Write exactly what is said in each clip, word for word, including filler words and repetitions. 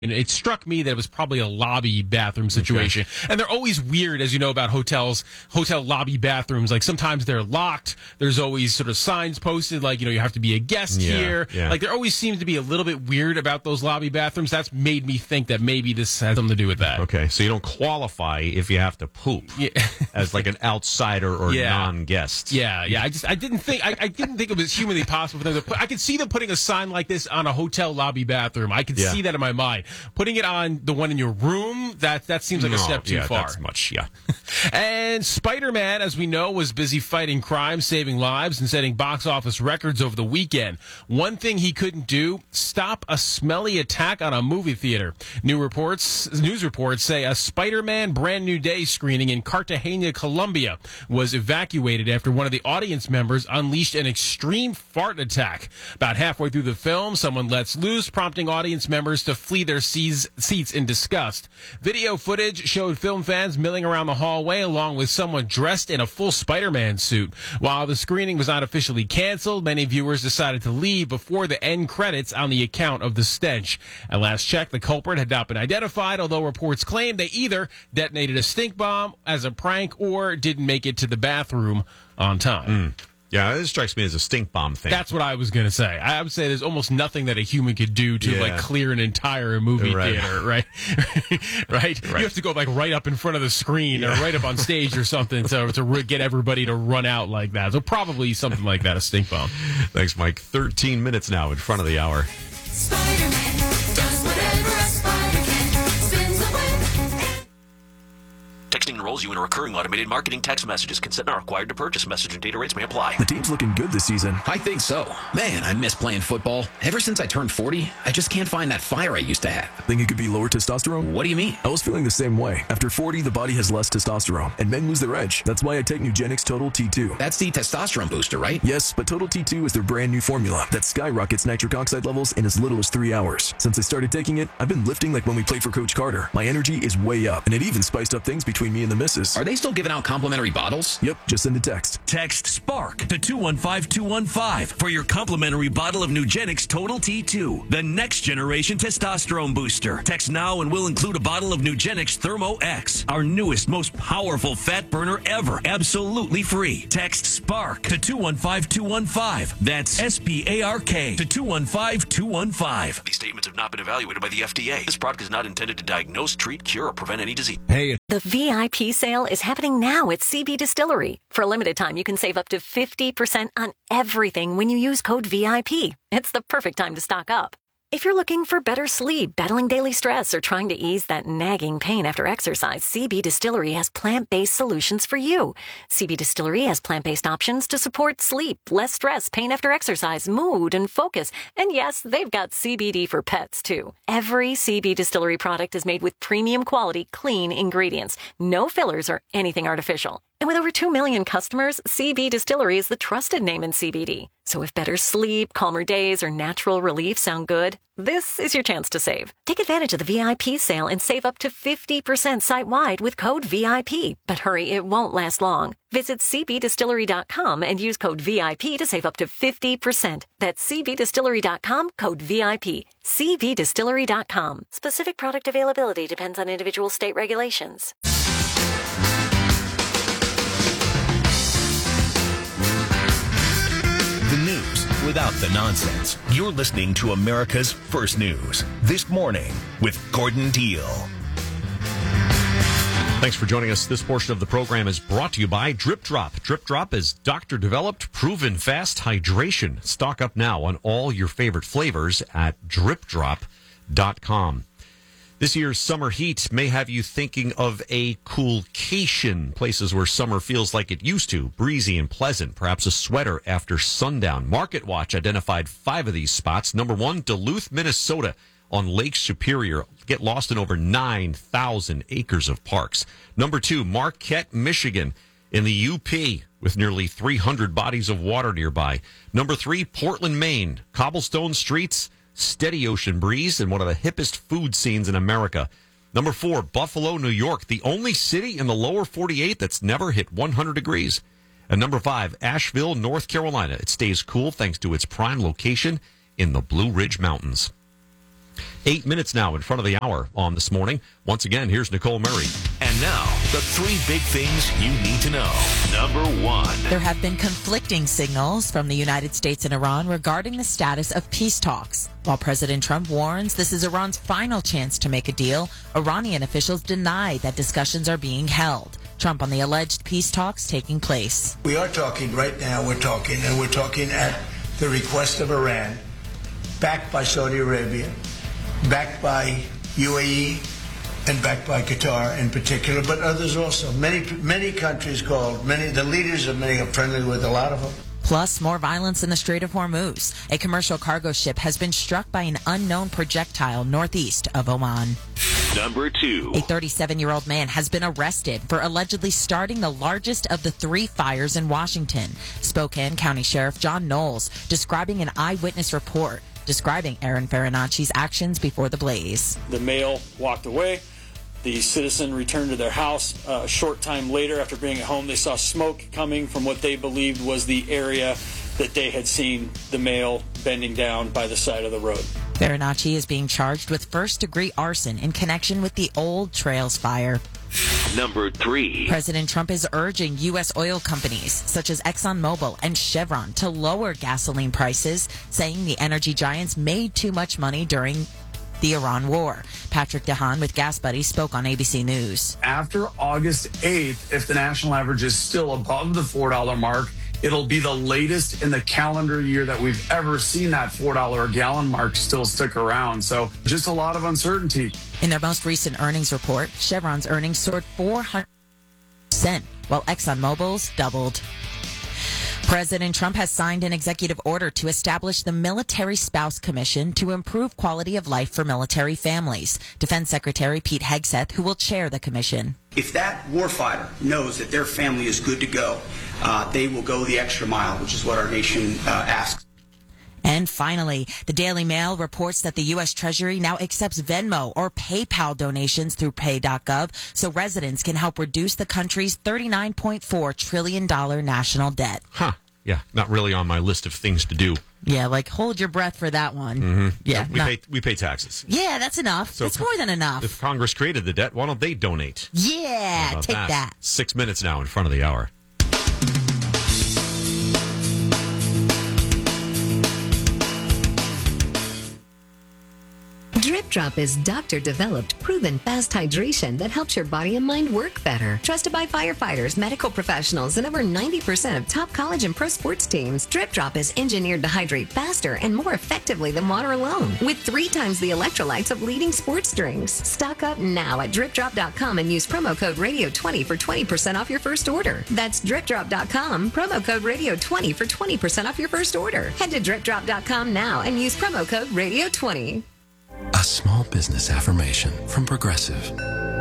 And it struck me that it was probably a lobby bathroom situation. Okay. And they're always weird, as you know, about hotels, hotel lobby bathrooms. Like sometimes they're locked. There's always sort of signs posted like, you know, you have to be a guest yeah, here. Yeah. Like there always seems to be a little bit weird about those lobby bathrooms. That's made me think that maybe this has something to do with that. Okay, so you don't qualify if you have to poop yeah. as like an outsider or yeah. non-guest. Yeah, yeah. I just I didn't think I, I didn't think it was humanly possible for them to put. I could see them putting a sign like this on a hotel lobby bathroom. I could yeah. see that in my mind. Putting it on the one in your room, that that seems like no, a step too yeah, far. That's much, yeah. And Spider-Man, as we know, was busy fighting crime, saving lives, and setting box office records over the weekend. One thing he couldn't do, stop a smelly attack on a movie theater. New reports, news reports say a Spider-Man Brand New Day screening in Cartagena, Colombia, was evacuated after one of the audience members unleashed an extreme fart attack. About halfway through the film, someone lets loose, prompting audience members to flee their seats in disgust. Video footage showed film fans milling around the hallway along with someone dressed in a full Spider-Man suit. While the screening was not officially canceled, many viewers decided to leave before the end credits on the account of the stench. At last check, the culprit had not been identified, although reports claim they either detonated a stink bomb as a prank or didn't make it to the bathroom on time. Mm. Yeah, this strikes me as a stink bomb thing. That's what I was going to say. I would say there's almost nothing that a human could do to yeah. like clear an entire movie right. theater, right? right? right? You have to go like right up in front of the screen yeah. or right up on stage or something to to re- get everybody to run out like that. So probably something like that, a stink bomb. Thanks, Mike. thirteen minutes now in front of the hour. Spider-Man does whatever a spider can. Spins the web. Texting enrolls you in a recurring automated marketing text messages. Consent not required to purchase. Message and data rates may apply. The team's looking good this season. I think so. Man, I miss playing football. Ever since I turned forty, I just can't find that fire I used to have. Think it could be lower testosterone? What do you mean? I was feeling the same way. After forty, the body has less testosterone, and men lose their edge. That's why I take Nugenix Total T two. That's the testosterone booster, right? Yes, but Total T two is their brand new formula that skyrockets nitric oxide levels in as little as three hours. Since I started taking it, I've been lifting like when we played for Coach Carter. My energy is way up, and it even spiced up things between me and the missus. Are they still giving out complimentary bottles? Yep, just send a text. Text SPARK to two one five two one five for your complimentary bottle of Nugenix Total T two, the next generation testosterone booster. Text now and we'll include a bottle of Nugenix Thermo X, our newest, most powerful fat burner ever, absolutely free. Text SPARK to two one five two one five. That's S P A R K to two one five two one five. These statements have not been evaluated by the F D A. This product is not intended to diagnose, treat, cure, or prevent any disease. Hey, the V I P sale is happening now at C B Distillery. For a limited time, you can save up to fifty percent on everything when you use code V I P. It's the perfect time to stock up. If you're looking for better sleep, battling daily stress, or trying to ease that nagging pain after exercise, C B Distillery has plant-based solutions for you. C B Distillery has plant-based options to support sleep, less stress, pain after exercise, mood, and focus. And yes, they've got C B D for pets, too. Every C B Distillery product is made with premium quality, clean ingredients. No fillers or anything artificial. And with over two million customers, C B Distillery is the trusted name in C B D. So if better sleep, calmer days, or natural relief sound good, this is your chance to save. Take advantage of the V I P sale and save up to fifty percent site-wide with code V I P. But hurry, it won't last long. Visit c b distillery dot com and use code V I P to save up to fifty percent. That's c b distillery dot com, code V I P. c b distillery dot com. Specific product availability depends on individual state regulations. The news without the nonsense. You're listening to America's First News This Morning with Gordon Deal. Thanks for joining us. This portion of the program is brought to you by Drip Drop. Drip Drop is doctor-developed, proven fast hydration. Stock up now on all your favorite flavors at drip drop dot com. This year's summer heat may have you thinking of a coolcation, places where summer feels like it used to, breezy and pleasant, perhaps a sweater after sundown. Market Watch identified five of these spots. Number one, Duluth, Minnesota, on Lake Superior. Get lost in over nine thousand acres of parks. Number two, Marquette, Michigan, in the U P, with nearly three hundred bodies of water nearby. Number three, Portland, Maine, cobblestone streets, steady ocean breeze, and one of the hippest food scenes in America. Number four, Buffalo, New York, the only city in the lower forty-eight that's never hit one hundred degrees. And number five, Asheville, North Carolina. It stays cool thanks to its prime location in the Blue Ridge Mountains. Eight minutes now in front of the hour on This Morning. Once again, here's Nicole Murray. And now, the three big things you need to know. Number one. There have been conflicting signals from the United States and Iran regarding the status of peace talks. While President Trump warns this is Iran's final chance to make a deal, Iranian officials deny that discussions are being held. Trump on the alleged peace talks taking place. We are talking right now, we're talking, and we're talking at the request of Iran, backed by Saudi Arabia, backed by U A E, and backed by Qatar in particular, but others also. Many many countries called, many the leaders of many are friendly with a lot of them. Plus, more violence in the Strait of Hormuz. A commercial cargo ship has been struck by an unknown projectile northeast of Oman. Number two. A thirty-seven-year-old man has been arrested for allegedly starting the largest of the three fires in Washington. Spokane County Sheriff John Knowles describing an eyewitness report describing Aaron Farinacci's actions before the blaze. The male walked away. The citizen returned to their house. Uh, a short time later, after being at home, they saw smoke coming from what they believed was the area that they had seen the male bending down by the side of the road. Farinacci is being charged with first-degree arson in connection with the Old Trails fire. Number three. President Trump is urging U S oil companies such as ExxonMobil and Chevron to lower gasoline prices, saying the energy giants made too much money during the Iran war. Patrick DeHaan with Gas Buddy spoke on A B C News. After August eighth, if the national average is still above the four dollar mark, it'll be the latest in the calendar year that we've ever seen that four dollar a gallon mark still stick around. So just a lot of uncertainty. In their most recent earnings report, Chevron's earnings soared four hundred percent, while ExxonMobil's doubled. President Trump has signed an executive order to establish the Military Spouse Commission to improve quality of life for military families. Defense Secretary Pete Hegseth, who will chair the commission. If that warfighter knows that their family is good to go, uh, they will go the extra mile, which is what our nation uh, asks. And finally, the Daily Mail reports that the U S Treasury now accepts Venmo or PayPal donations through pay dot gov so residents can help reduce the country's thirty-nine point four trillion dollars national debt. Huh. Yeah, not really on my list of things to do. Yeah, like hold your breath for that one. Mm-hmm. Yeah, we not- pay we pay taxes. Yeah, that's enough. So that's co- more than enough. If Congress created the debt, why don't they donate? Yeah, How about take that. Six minutes now in front of the hour. Drip Drop is doctor-developed, proven fast hydration that helps your body and mind work better. Trusted by firefighters, medical professionals, and over ninety percent of top college and pro sports teams, Drip Drop is engineered to hydrate faster and more effectively than water alone, with three times the electrolytes of leading sports drinks. Stock up now at drip drop dot com and use promo code radio twenty for twenty percent off your first order. That's drip drop dot com, promo code radio twenty for twenty percent off your first order. Head to drip drop dot com now and use promo code radio twenty. A small business affirmation from Progressive.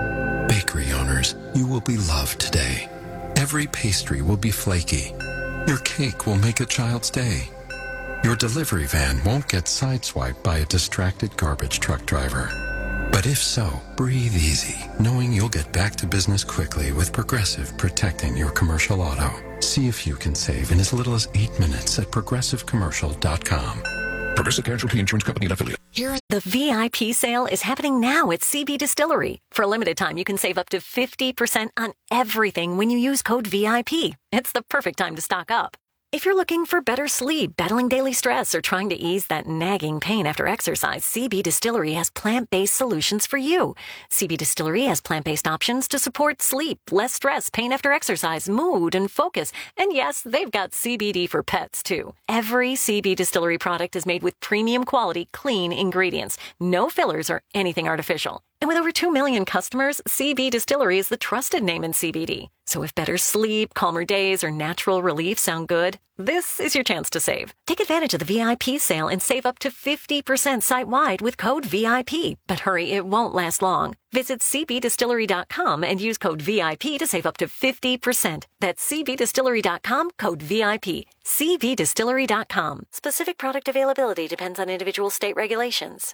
Bakery owners, you will be loved today. Every pastry will be flaky. Your cake will make a child's day. Your delivery van won't get sideswiped by a distracted garbage truck driver. But if so, breathe easy, knowing you'll get back to business quickly with Progressive protecting your commercial auto. See if you can save in as little as eight minutes at progressive commercial dot com. Progressive Casualty Insurance Company and affiliate. Here, the V I P sale is happening now at C B Distillery. For a limited time, you can save up to fifty percent on everything when you use code V I P. It's the perfect time to stock up. If you're looking for better sleep, battling daily stress, or trying to ease that nagging pain after exercise, C B Distillery has plant-based solutions for you. C B Distillery has plant-based options to support sleep, less stress, pain after exercise, mood, and focus. And yes, they've got C B D for pets, too. Every C B Distillery product is made with premium quality, clean ingredients. No fillers or anything artificial. And with over two million customers, C B Distillery is the trusted name in C B D. So if better sleep, calmer days, or natural relief sound good, this is your chance to save. Take advantage of the V I P sale and save up to fifty percent site-wide with code V I P. But hurry, it won't last long. Visit c b distillery dot com and use code V I P to save up to fifty percent. That's c b distillery dot com, code V I P. c b distillery dot com. Specific product availability depends on individual state regulations.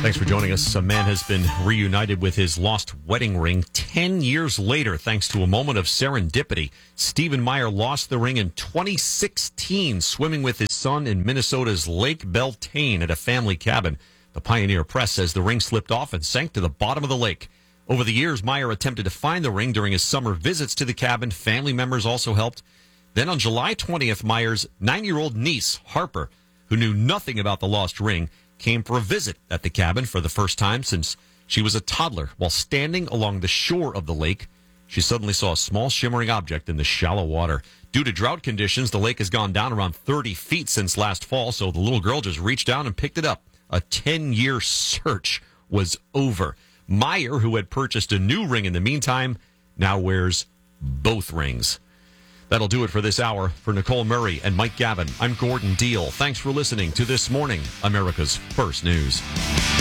Thanks for joining us. A man has been reunited with his lost wedding ring ten years later, thanks to a moment of serendipity. Stephen Meyer lost the ring in twenty sixteen, swimming with his son in Minnesota's Lake Beltane at a family cabin. The Pioneer Press says the ring slipped off and sank to the bottom of the lake. Over the years, Meyer attempted to find the ring during his summer visits to the cabin. Family members also helped. Then on July twentieth, Meyer's nine-year-old niece, Harper, who knew nothing about the lost ring, came for a visit at the cabin for the first time since she was a toddler. While standing along the shore of the lake, she suddenly saw a small shimmering object in the shallow water. Due to drought conditions, the lake has gone down around thirty feet since last fall, so the little girl just reached down and picked it up. A ten-year search was over. Meyer, who had purchased a new ring in the meantime, now wears both rings. That'll do it for this hour. For Nicole Murray and Mike Gavin, I'm Gordon Deal. Thanks for listening to This Morning, America's First News.